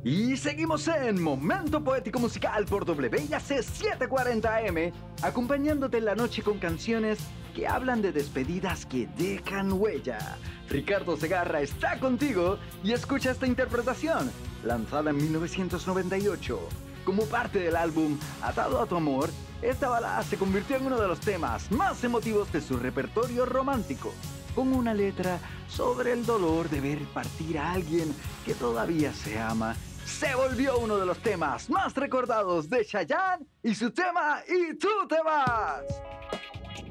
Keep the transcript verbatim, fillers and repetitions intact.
Y seguimos en Momento Poético Musical por W I A C setecientos cuarenta A M, acompañándote en la noche con canciones que hablan de despedidas que dejan huella. Ricardo Segarra está contigo y escucha esta interpretación, lanzada en mil novecientos noventa y ocho. Como parte del álbum Atado a tu amor, esta balada se convirtió en uno de los temas más emotivos de su repertorio romántico, con una letra sobre el dolor de ver partir a alguien que todavía se ama. Se volvió uno de los temas más recordados de Chayanne y su tema "Y tú te vas".